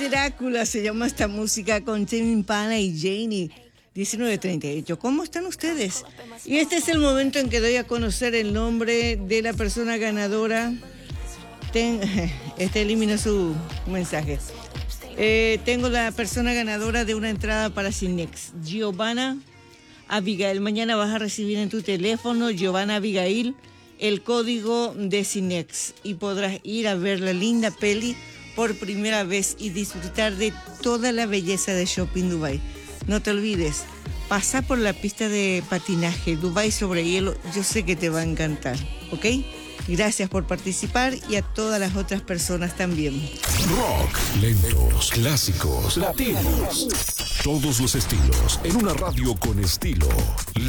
Drácula se llama esta música con Tame Impala y Janie. 19:38. ¿Cómo están ustedes? Y este es el momento en que doy a conocer el nombre de la persona ganadora. Elimina su mensaje. Tengo la persona ganadora de una entrada para Cinex, Giovanna Abigail. Mañana vas a recibir en tu teléfono, Giovanna Abigail, el código de Cinex y podrás ir a ver la linda peli por primera vez y disfrutar de toda la belleza de Shopping Dubai. No te olvides, pasa por la pista de patinaje Dubai sobre hielo, yo sé que te va a encantar, ¿ok? Gracias por participar y a todas las otras personas también. Rock, lentos, clásicos, latinos, todos los estilos en una radio con estilo.